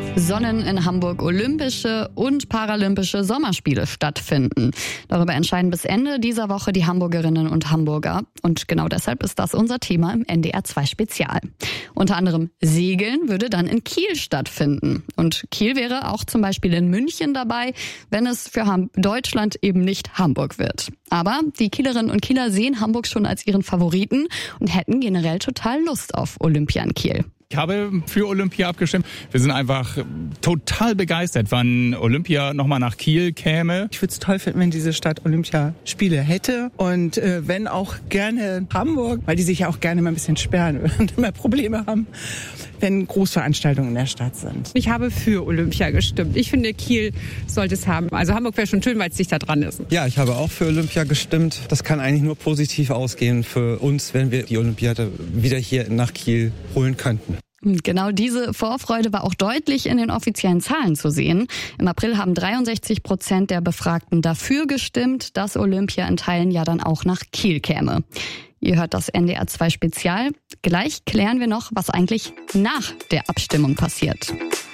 sollen in Hamburg Olympische und Paralympische Sommerspiele stattfinden. Darüber entscheiden bis Ende dieser Woche die Hamburgerinnen und Hamburger. Und genau deshalb ist das unser Thema im NDR 2 Spezial. Unter anderem Segeln würde dann in Kiel stattfinden. Und Kiel wäre auch zum Beispiel in München dabei, wenn es für Deutschland eben nicht Hamburg wird. Aber die Kielerinnen und Kieler sehen Hamburg schon als ihren Favoriten und hätten generell total Lust auf Olympia in Kiel. Ich habe für Olympia abgestimmt. Wir sind einfach total begeistert, wann Olympia nochmal nach Kiel käme. Ich würde es toll finden, wenn diese Stadt Olympiaspiele hätte und wenn auch gerne Hamburg, weil die sich ja auch gerne mal ein bisschen sperren und immer Probleme haben, wenn Großveranstaltungen in der Stadt sind. Ich habe für Olympia gestimmt. Ich finde, Kiel sollte es haben. Also Hamburg wäre schon schön, weil es dicht da dran ist. Ja, ich habe auch für Olympia gestimmt. Das kann eigentlich nur positiv ausgehen für uns, wenn wir die Olympiade wieder hier nach Kiel holen könnten. Genau diese Vorfreude war auch deutlich in den offiziellen Zahlen zu sehen. Im April haben 63% der Befragten dafür gestimmt, dass Olympia in Teilen ja dann auch nach Kiel käme. Ihr hört das NDR 2 Spezial. Gleich klären wir noch, was eigentlich nach der Abstimmung passiert.